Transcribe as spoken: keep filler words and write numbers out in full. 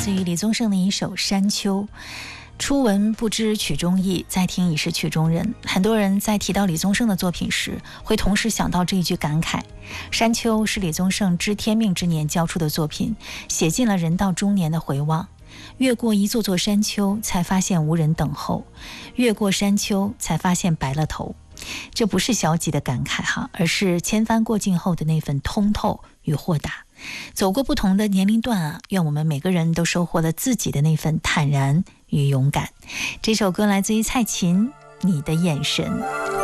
自于李宗盛的一首《山丘》。初闻不知曲中意，再听已是曲中人。很多人在提到李宗盛的作品时，会同时想到这一句感慨。《山丘》是李宗盛知天命之年交出的作品，写尽了人到中年的回望。越过一座座山丘，才发现无人等候；越过山丘，才发现白了头。这不是消极的感慨哈，而是千帆过尽后的那份通透与豁达。走过不同的年龄段啊，愿我们每个人都收获了自己的那份坦然与勇敢。这首歌来自于蔡琴，《你的眼神》。